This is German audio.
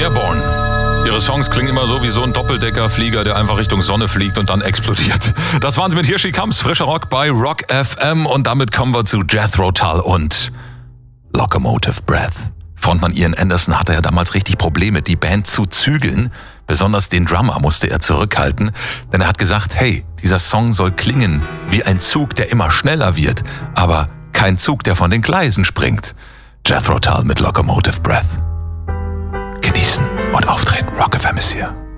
Airborne. Ihre Songs klingen immer so wie so ein Doppeldeckerflieger, der einfach Richtung Sonne fliegt und dann explodiert. Das waren sie mit Here She Comes, frischer Rock bei Rock FM. Und damit kommen wir zu Jethro Tull und Locomotive Breath. Frontmann Ian Anderson hatte ja damals richtig Probleme, die Band zu zügeln. Besonders den Drummer musste er zurückhalten, denn er hat gesagt, hey, dieser Song soll klingen wie ein Zug, der immer schneller wird, aber kein Zug, der von den Gleisen springt. Jethro Tull mit Locomotive Breath. Genießen und auftreten. Rock FM ist hier.